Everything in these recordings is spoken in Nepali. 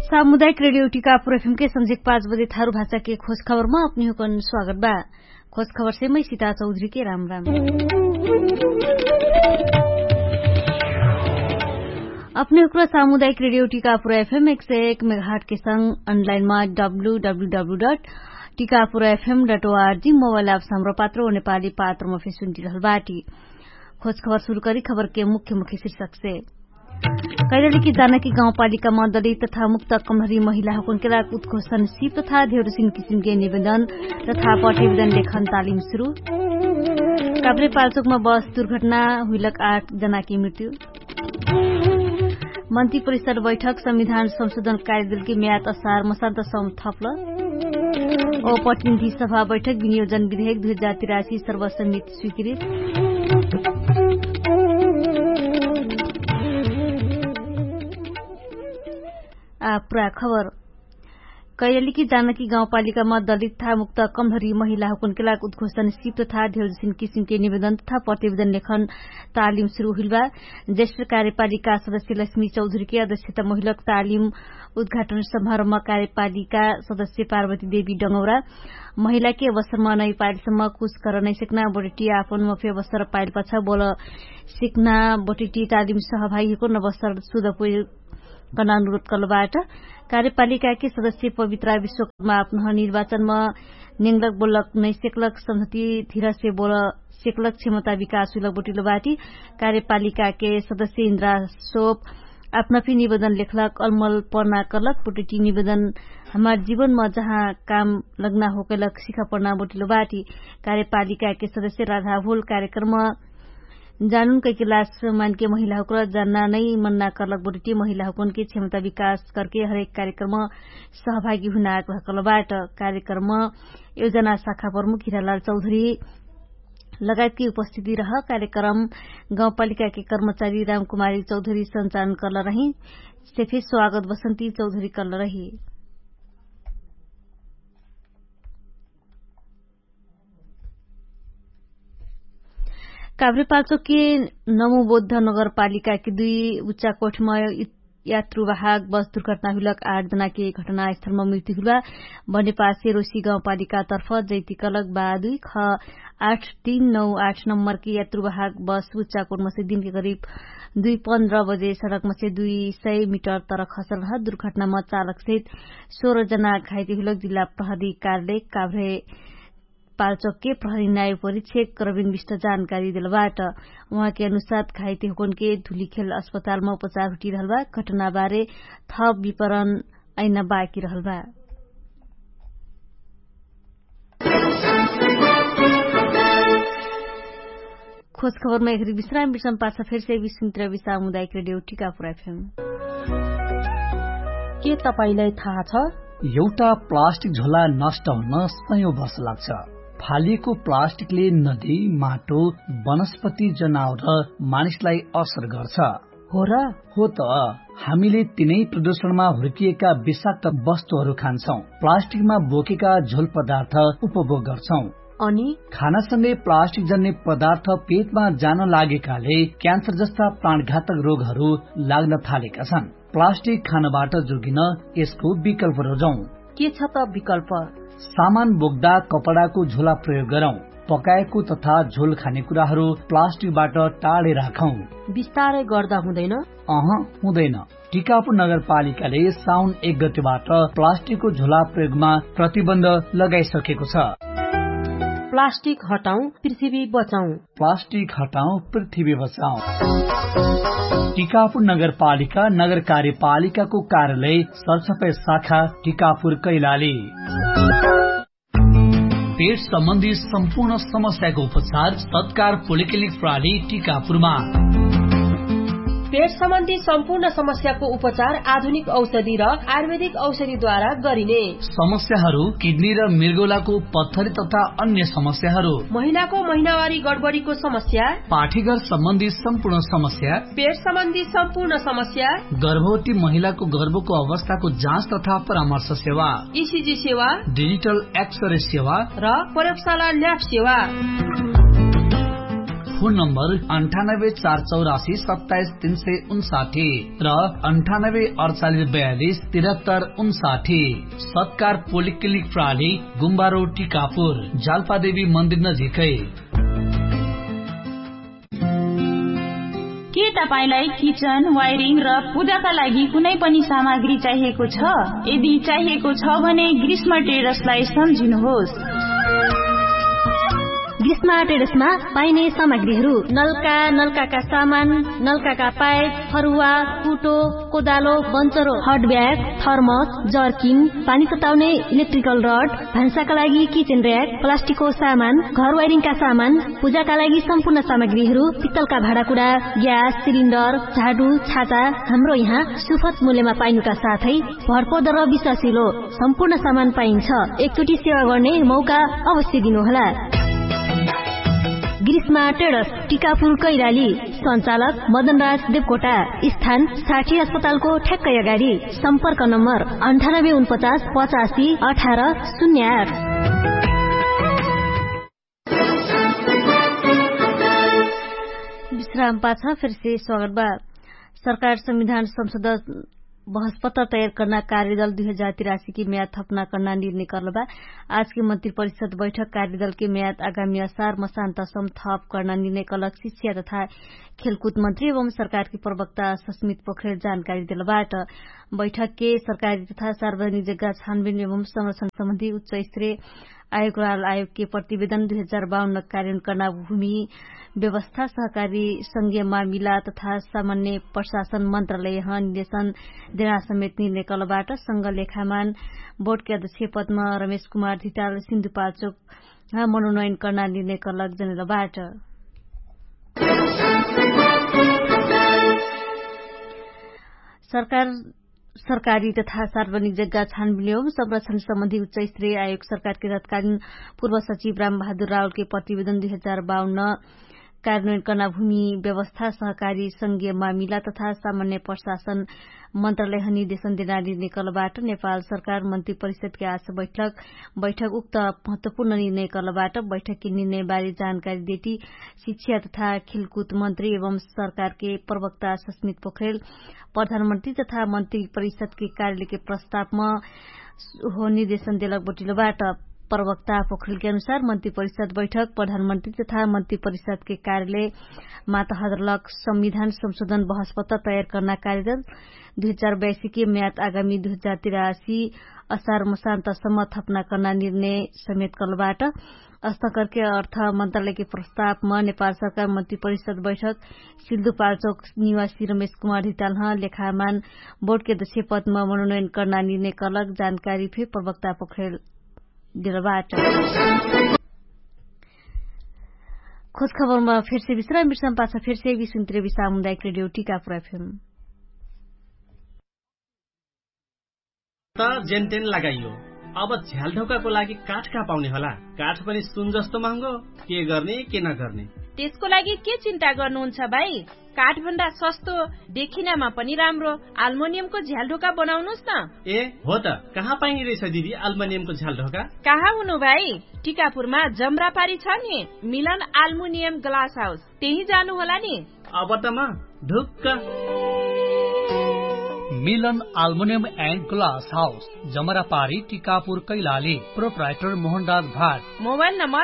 सामुदायिक रेडियो टीकापुर एफएम के संजेक 5 बजे थारू भाषा के खोज खबर में अपनी हुकन स्वागत बा। खोज खबर से मैं सीता चौधरी के राम राम। अपने हुक्र सामुदायिक रेडियो टीकापुर एफएम 101 मेगाहर्ट्ज के संग ऑनलाइन में www.tikapurafm.org मोबाइल ऐप हाम्रो पात्र और नेपाली पात्र में सुनती रहल बाटी। खोज खबर शुरू करी खबर के मुख्य शीर्षक से। कैलाली की जानकी गाउँपालिकामा दलित तथा मुक्त कमहरी महिला हुकुनकेला उत्घोषण सिप तथा धेरसिन किसिमके निवेदन तथा प्रतिवेदन लेखन तालिम शुरू। काभ्रे पाल्चोकमा बस दुर्घटना हुइलक 8 जना की मृत्यु। मन्त्री परिषद बैठक संविधान संशोधन कार्यदल की म्याद असार मसान्तसम्म थप्ल। ओ प्रतिनिधि सभा बैठक विनियोजन विधेयक 2083 सर्वसम्मत स्वीकृत। पुरा खबर। कैलाली की जानकी गाउँपालिकामा दलित तथा मुक्त कमहरी महिला हुकुनकेला उत्घोषण सिप तथा धेरसिन किसिमके निवेदन तथा प्रतिवेदन लेखन तालिम शुरू हुइलबा। ज्येष्ठ कार्यपालिका सदस्य लक्ष्मी चौधरी के अध्यक्षता महिलक तालिम उद्घाटन समारोहमा कार्यपालिका सदस्य पार्वती देवी डंगौरा महिला के अवसरमा नै पाइलसम्म कुछ कर नै सिक्ना बोटेटी आफन मफे अवसर पाइल पछा बोल सिक्ना बोटेटी तालिम सहभागीको नवसर सुदपुर कना अनुरोध कलबाट कार्यपालिका के सदस्य पवित्रा विश्वकर्मा आफ्नो निर्वाचनमा नेंगलक बोलक नै सेकलक सम्झती धीर से बोल सेकलक क्षमता विकास हुलक बोटिलोबाटी कार्यपालिका के सदस्य इन्द्रा सोप आफ्नफी निवेदन लेखलक अलमल पढ़ना करलक बोटेटी निवेदन हमार जीवन में जहाँ काम लगना होकलक सिखा पढ़ना बोटिलोबाटी कार्यपालिका के सदस्य राधा भोल कार्यक्रम जानून कै क्लास मान के महिला हुक्र जानना नहीं मन्ना करलक बोटेटी महिला हुकुन की क्षमता विकास करके हरेक कार्यक्रम सहभागी हुन आग्रहबाट कार्यक्रम योजना शाखा प्रमुख हिरालाल चौधरी लगायत की उपस्थिति रह कार्यक्रम गाउँपालिका के कर्मचारी रामकुमारी चौधरी संचालन करल रही सेफे स्वागत बसंती चौधरी करल रही। काभ्रेपाल्चोक के नमो बौद्ध नगरपालिका के 2 उच्चा कोठमा यात्रुवाहक बस दुर्घटना हुलक 8 जना के घटनास्थलमा मृत्यु हुआ। बनेपासे रोसी गाउँपालिका तर्फ जैतिकलक बादुई ख 8398 नम्बर की यात्रुवाहक बस उच्चा कोटमा से दिन के करीब 2:15 बजे सड़क में से 200 मीटर तर खसल रह दुर्घटना में चालक सहित 16 जना घाइते हुलक। जिल्ला प्रहरी कार्यालय काभ्रे पाल्चोक के प्रहरी नायब परीक्षक रविन विष्ट जानकारी दिलबाट उहाँ के अनुसार घाइते हुकुन के धुलीखेल अस्पताल में उपचार हुटी रहलबा। घटना बारे थप विवरण ऐना बाँकी रहलबा। खोज खबर में एक विश्राम पासा फिर से विश्व सामुदायिक रेडियो टीकापुर एफएम। के तपाईलाई थाहा छ एउटा प्लास्टिक झोला नष्ट हुन सयौं वर्ष लाग्छ। फालिएको प्लास्टिकले नदी, माटो, वनस्पति, जनावर र मानिसलाई असर गर्छ। हो र? हो त। हामीले तिनै प्रदूषणमा हुर्किएका विषाक्त वस्तुहरू खान्छौं। प्लास्टिकमा बोकेका झोल पदार्थ उपभोग गर्छौं। अनि खानासँगै प्लास्टिक जन्य पदार्थ पेटमा जान लागेकाले क्यान्सर जस्ता प्राणघातक रोगहरू लाग्न थालेका छन्। प्लास्टिक खानबाट जोगिन यसको विकल्प रोजौं। के छ त विकल्प? सामान बोक्दा कपडाको झोला प्रयोग गरौं। पकाएको तथा झोल खानेकुराहरू प्लास्टिकबाट टाढे राखौं। विस्तारै गर्दा हुँदैन? हुँदैन। टिकापुर नगरपालिकाले साउन 1 गतेबाट प्लास्टिकको झोला प्रयोगमा प्रतिबन्ध लगाइसकेको छ। प्लास्टिक हटाऊ पृथ्वी बचाऊ। प्लास्टिक हटाऊ पृथ्वी बचाऊ। टिकापुर नगरपालिका नगर कार्यपालिकाको कार्यालय सरसफाई शाखा टिकापुर कैलाली। पेट सम्बन्धी सम्पूर्ण समस्याको उपचार तत्काल पोलिक्लिनिक प्रणाली टिकापुरमा। पेट सम्बन्धी सम्पूर्ण समस्याको उपचार आधुनिक औषधि र आयुर्वेदिक औषधिद्वारा गरिने। समस्याहरू किडनी र मृगौलाको पत्थरी तथा अन्य समस्याहरू, महिलाको महिनावारी गडबडीको समस्या, पाठीघर सम्बन्धी सम्पूर्ण समस्या, पेट सम्बन्धी सम्पूर्ण समस्या, गर्भवती महिलाको गर्भको अवस्थाको जाँच तथा परामर्श सेवा, ईसीजी सेवा, डिजिटल एक्सरे सेवा र प्रयोगशाला ल्याब सेवा। फोन नम्बर 9848477359 र 9848427359। सत्कार पोलिक्लिनिक प्रणाली, गुम्बा रोड, टिकापुर, जाल्पादेवी मन्दिर नजिकै। के तपाईलाई किचन, वायरिङ र पूजाका लागि कुनै पनि सामग्री चाहिएको छ? यदि चाहिएको छ भने ग्रीष्म ट्रेडर्सलाई सम्झिनुहोस्। ग्रीष्म ट्रेडर्समा पाइने सामग्रीहरू: नलका सामान, नलका पाइप, फरुवा, कुटो, कोदालो, बन्चरो, हट ब्याग, थर्मस, जर्किन, पानी तताउने इलेक्ट्रिकल रड, भान्साका लागि किचन र्याक, प्लास्टिकको सामान, घर वायरिङका सामान, पूजाका लागि सम्पूर्ण सामग्रीहरू, पित्तलका भाँडाकुँडा, ग्यास सिलिन्डर, झाडु, छाता हाम्रो यहाँ सुपथ मूल्यमा पाइनुका साथै भरपर्दो र विश्वासिलो सम्पूर्ण सामान पाइन्छ। एकचोटि सेवा गर्ने मौका अवश्य दिनुहोला। ग्रीष्म ट्रेडर्स, टिकापुर, कैलाली। सञ्चालक मदनराज देवकोटा। स्थान साठी अस्पतालको ठ्याक्कै अगाडि। सम्पर्क नम्बर 9849 85 18 08। विश्राम पाछा फिर से स्वागत बा। सरकार संविधान संसद बहस पत्र तैयार करना कार्यदल 2083 की म्याद थपना करना निर्णय करल बा। आज की मंत्रिपरिषद बैठक कार्यदल के म्याद आगामी असार मसान्तसम्म थप करना निर्णय कलक शिक्षा तथा खेलकूद मंत्री एवं सरकार की प्रवक्ता सस्मित पोखरेल जानकारी दिलबाट। बैठक के सरकारी तथा सार्वजनिक जगह छानबीन एवं संरक्षण सम्बन्धी उच्च स्तरीय आयोग के प्रतिवेदन 2052 कार्यान्वयन करना भूमि व्यवस्था सहकारी संघीय मामिला तथा सामान्य प्रशासन मन्त्रालय निर्देशन देना समेत निर्णय कलबाट संघ लेखामान बोर्ड के अध्यक्ष पदमा रमेश कुमार धिताल सिन्धुपाल्चोक मनोनयन करना निर्णय कलक जनलबाट। सरकारी तथा सार्वजनिक जग्गा छानबीन एवं संरक्षण सम्बन्धी उच्च स्तरीय आयोग सरकार के तत्कालीन पूर्व सचिव राम बहादुर रावल के प्रतिवेदन 2052 कार्यान्वयन करना भूमि व्यवस्था सहकारी संघीय मामिला तथा सामान्य प्रशासन मन्त्रालय निर्देशन देना निर्णय कलबाट नेपाल सरकार मन्त्री परिषद के आज बैठक उक्त महत्वपूर्ण निर्णय कलबाट बैठक के निर्णय बारे जानकारी देती शिक्षा तथा खेलकूद मंत्री एवं सरकार के प्रवक्ता सस्मित पोखरेल प्रधानमन्त्री तथा मन्त्री परिषद के कार्यालय के प्रस्तावमा निर्देशन देलक बोटिलोबाट। प्रवक्ता पोखरेल के अनुसार मंत्री परिषद बैठक प्रधानमंत्री तथा मंत्री परिषद के कार्यालय मातहदरलक संविधान संशोधन बहस पत्र तैयार करना कार्यदल 2082 की म्याद आगामी 2083 असार मसान्तसम्म थपना करना निर्णय समेत कलबाट। हस्ताक्षर के अर्थ मंत्रालय के प्रस्तावमा नेपाल सरकार मंत्री परिषद बैठक सिन्धुपाल्चोक निवासी रमेश कुमार धिताल लेखामान बोर्ड के अध्यक्ष पदमा मनोनयन करना निर्णय कलक जानकारी फिर प्रवक्ता पोखरेल दिलबाट। खोज खबरमा फिर से विश्राम पाछा फिर से विश्व सामुदायिक रेडियो टिकापुर एफएम। जेनटेन लगाइयो, अब झ्यालढोकाको लागि काठ कहाँ पाउने होला? काठ पनि सुन जस्तो महँगो, के गर्ने के नगर्ने? त्यसको लागि के चिन्ता गर्नुहुन्छ भाइ? काठ भन्दा सस्तो देखिनमा पनि राम्रो एल्युमिनियमको झ्यालढोका बनाउनुस् न। ए हो त, कहाँ पाइने रहेछ दिदी एल्युमिनियमको झ्यालढोका? कहाँ हुनु भाइ, टिकापुरमा जमरापारी छ नि मिलन एल्युमिनियम ग्लास हाउस, त्यही जानु होला नि। अब त म ढुक्क। मिलन aluminium and glass house, जमरापारी, Tikapur, Kailali. Proprietor Mohanraj Bhat. Mobile number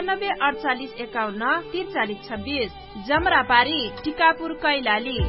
9848514326। जमरापारी, Tikapur, Kailali.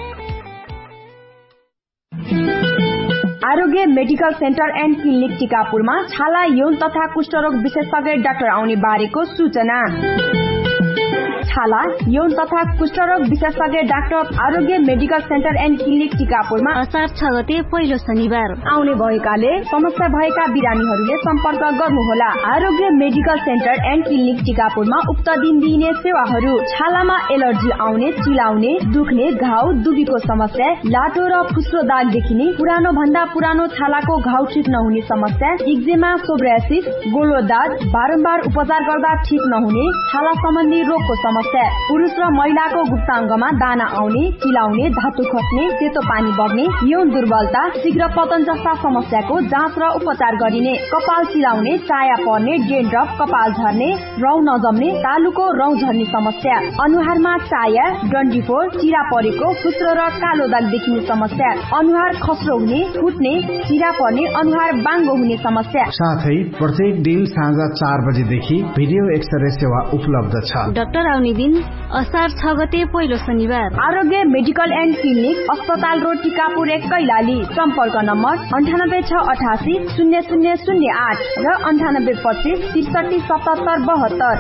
Aarogya medical centre and clinic टिकापुरमा छाला, यौन तथा कुष्ठरोग विशेषज्ञ डाक्टर आउने बारेको सूचना। छाला, यौन तथा कुष्ठरोग विशेषज्ञ doctor Aarogya medical centre and clinic टिकापुरमा असार 6 गते पहिलो शनिबार आउने भएकाले समस्या भएका बिरामीहरूले सम्पर्क गर्नुहोला। आरोग्य मेडिकल सेन्टर एन्ड क्लिनिक टिकापुरमा उक्त दिन दिइने सेवाहरू: छालामा एलर्जी आउने, चिलाउने, दुख्ने, घाउ, दुबीको समस्या, लाटो र फुस्रो दाग देखिने, पुरानो भन्दा पुरानो छालाको घाउ ठिक नहुने समस्या, एक्जेमा, सोब्रासिस, गोलो दाग, बारम्बार उपचार गर्दा ठिक नहुने, छाला सम्बन्धी रोगको समस्या। पुरुष र महिलाको गुप्ताङ्गमा दाना आउने, चिलाउने, धातु खस्ने, सेतो पानी बग्ने, यौन दुर्बलता, शीघ्र पतन जस्ता समस्याको जाँच र उपचार गरिने। कपाल चिलाउने, चाया पर्ने, डेन्ड्रफ, कपाल झर्ने, रौँ नजम्ने, तालुको रौँ झर्ने समस्या। अनुहारमा चाया, डन्डीफोर, चिरा परेको, फुस्रो र कालो दाग देखिने समस्या। अनुहार खस्रो हुने, फुट्ने, चिरा पर्ने, अनुहार बाङ्गो हुने समस्या। साथै प्रत्येक दिन साँझ 4 बजेदेखि भिडियो एक्सरे सेवा उपलब्ध छ। डाक्टर आउने दिन असार 6 गते पहिलो शनिबार। आरोग्य मेडिकल एन्ड क्लिनिक, अस्पताल रोड, टिकापुर 1 कैलाली। सम्पर्क नम्बर 9868 0008 र 9825 63 77 72।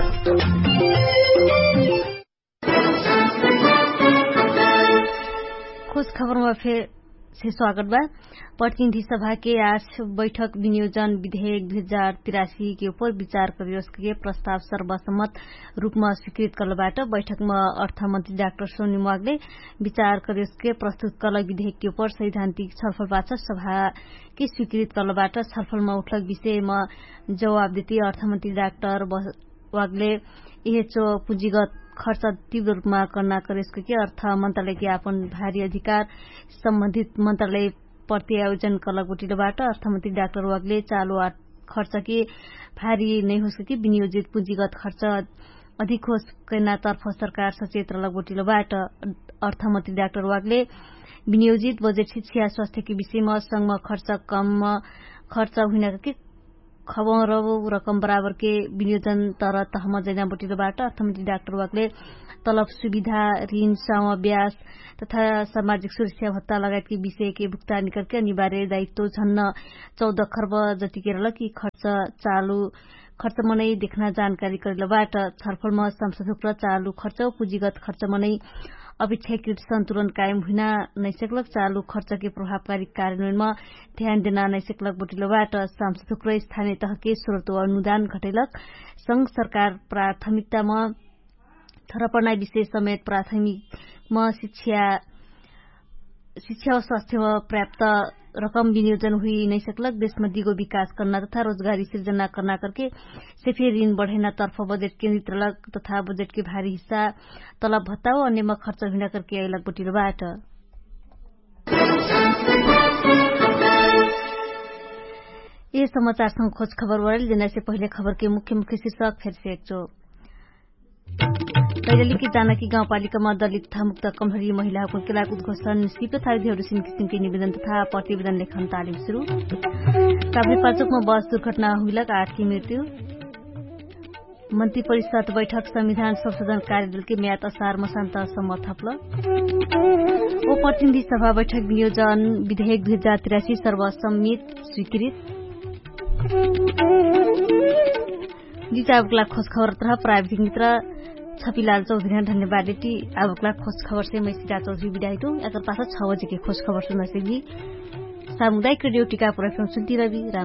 खोज खबरमा फिर से स्वागत बा। प्रतिनिधि सभा के आज बैठक विनियोजन विधेयक 2083 के ऊपर विचार के प्रस्ताव सर्वसम्मत रूप में स्वीकृत करलबाट बैठक में अर्थमंत्री डाक्टर सोनी म्वागले विचार के प्रस्तुत कल विधेयक के ऊपर सैद्धांतिक छलफल पाछ सभा के स्वीकृत करलबाट छलफल में उठलक विषय में जवाब देती अर्थमंत्री डाक्टर वागले यह पूंजीगत खर्च तीव्र रूपमा करना करेसको के अर्थ मंत्रालय के आपन भारी अधिकार सम्बन्धित मंत्रालय प्रत्यायोजन कलगोटीबाट अर्थमन्त्री डाक्टर वागले चालू खर्च के भारी नहीं हो सके विनियोजित पूंजीगत खर्च अधिक होस् कैना तर्फ सरकार सचेत लगोटीबाट अर्थमन्त्री डाक्टर वागले विनियोजित बजेट शिक्षा स्वास्थ्य के विषयमा संघमा खर्च कम खर्च हुन के खबर रकम बराबर के विनियोजन तर तहमा जैना बोटीबाट अर्थमन्त्री डाक्टर वागले तलब सुविधा ऋण सामा ब्याज तथा सामाजिक सुरक्षा भत्ता लगायत के विषय के भुक्तानी करके अनिवार्य दायित्व झन्न 14 खर्ब जति केरल की खर्च चालू खर्च मनै देखना जानकारी करेलबाट छलफलमा संशोधन र चालू खर्च पूंजीगत खर्च मनै अपेक्षाकृत संतुलन कायम हुन नैसक्लक चालू खर्च के प्रभावकारी कार्यान्वयनमा ध्यान देना नैसक्लक बोटिलोबाट सांसदों र स्थानीय तह के स्रोत अनुदान घटेलक संघ सरकार प्राथमिकतामा थरपर्ना विषय समेत प्राथमिकमा शिक्षा और स्वास्थ्यमा पर्याप्त रकम विनियोजन हुई नहीं सकलक देशमा दिगो विकास करना तथा रोजगारी सृजना करना करके सिर्फ ऋण बढ़ेना तर्फ बजेट केन्द्रित रहलक तथा बजेट के भारी हिस्सा तलब भत्ता और अन्यमा खर्च हुन करके अयलक बोटिलोबाट ये समाचार संग खोज खबर बढ़ल जेना से पहले खबर के मुख्य शीर्षक फिर से एकचो कैलाली की जानकी गाउँपालिकामा दलित तथा मुक्त कमजोरी महिलाहरूको केलाको उद्घोषण सिप तथा विधिहरू किसिमके निवेदन तथा प्रतिवेदन लेखन तालिम शुरू काभ्रेपाल्चोकमा बस दुर्घटना हुइलक 8 की मृत्यु मन्त्री परिषद बैठक संविधान संशोधन कार्यदल के म्याद असार मसान्तसम्म थप्ल ओ प्रतिनिधि सभा बैठक विनियोजन विधेयक 2083 सर्वसम्मत स्वीकृत जिजाबुकला खोज खबर तथा प्राविधिक मित्र छपिलाल चौधरी धन्यवाद देती आवकला खोज खबर से मैं सीधा चौधरी विदाई दूं अगर पास 6 बजे के खोज खबर सुनना से भी सामुदायिक रेडियो टीकापुर सुनती रवि